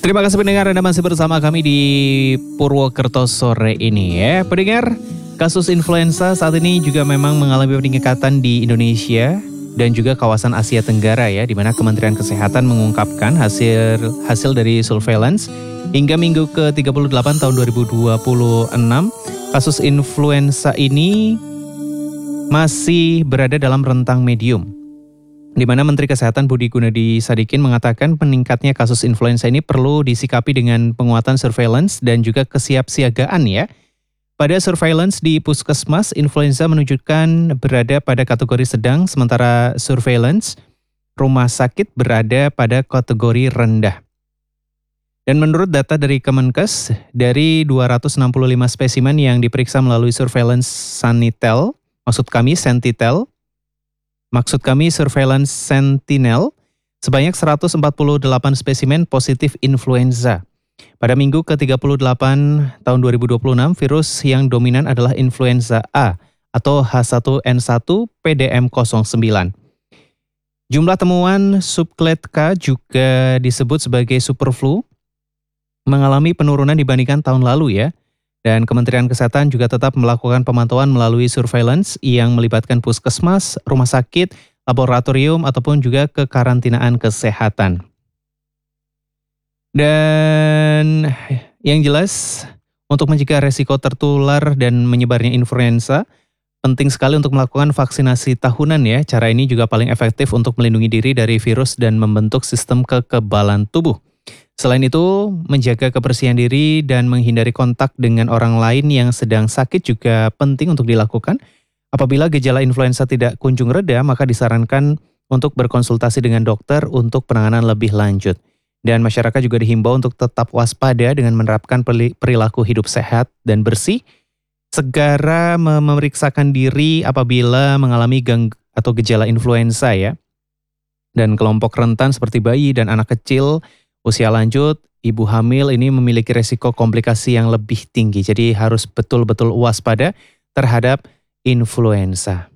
Terima kasih pendengar, Anda masih bersama kami di Purwokerto sore ini ya. Pendengar, kasus influenza saat ini juga memang mengalami peningkatan di Indonesia dan juga kawasan Asia Tenggara ya, di mana Kementerian Kesehatan mengungkapkan hasil dari surveillance hingga minggu ke-38 tahun 2026, kasus influenza ini masih berada dalam rentang medium, di mana Menteri Kesehatan Budi Gunadi Sadikin mengatakan peningkatnya kasus influenza ini perlu disikapi dengan penguatan surveillance dan juga kesiapsiagaan ya. Pada surveillance di puskesmas, influenza menunjukkan berada pada kategori sedang, sementara surveillance rumah sakit berada pada kategori rendah. Dan menurut data dari Kemenkes, dari 265 spesimen yang diperiksa melalui surveillance Sanitel, Maksud kami surveillance Sentinel, sebanyak 148 spesimen positif influenza. Pada minggu ke-38 tahun 2026, virus yang dominan adalah influenza A atau H1N1 PDM09. Jumlah temuan subclade K juga disebut sebagai superflu, mengalami penurunan dibandingkan tahun lalu ya. Dan Kementerian Kesehatan juga tetap melakukan pemantauan melalui surveillance yang melibatkan puskesmas, rumah sakit, laboratorium, ataupun juga kekarantinaan kesehatan. Dan yang jelas, untuk mencegah resiko tertular dan menyebarnya influenza, penting sekali untuk melakukan vaksinasi tahunan ya. Cara ini juga paling efektif untuk melindungi diri dari virus dan membentuk sistem kekebalan tubuh. Selain itu, menjaga kebersihan diri dan menghindari kontak dengan orang lain yang sedang sakit juga penting untuk dilakukan. Apabila gejala influenza tidak kunjung reda, maka disarankan untuk berkonsultasi dengan dokter untuk penanganan lebih lanjut. Dan masyarakat juga dihimbau untuk tetap waspada dengan menerapkan perilaku hidup sehat dan bersih. Segera memeriksakan diri apabila mengalami gejala influenza ya. Dan kelompok rentan seperti bayi dan anak kecil, usia lanjut, ibu hamil ini memiliki resiko komplikasi yang lebih tinggi. Jadi harus betul-betul waspada terhadap influenza.